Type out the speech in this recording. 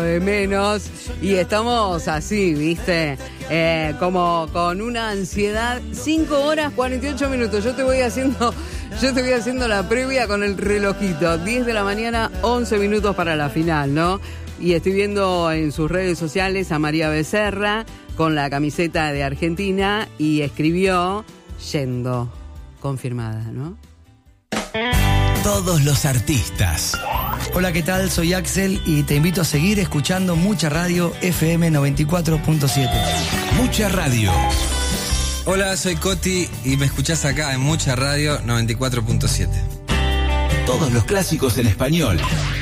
de menos. Y estamos así, ¿viste? Como con una ansiedad. 5 horas 48 minutos. Yo te voy haciendo la previa con el relojito. 10 de la mañana, 11 minutos para la final, ¿no? Y estoy viendo en sus redes sociales a María Becerra con la camiseta de Argentina y escribió yendo. Confirmada, ¿no? Todos los artistas. Hola, ¿qué tal? Soy Axel y te invito a seguir escuchando Mucha Radio FM 94.7. Mucha Radio. Hola, soy Coti y me escuchás acá en Mucha Radio 94.7. Todos los clásicos en español.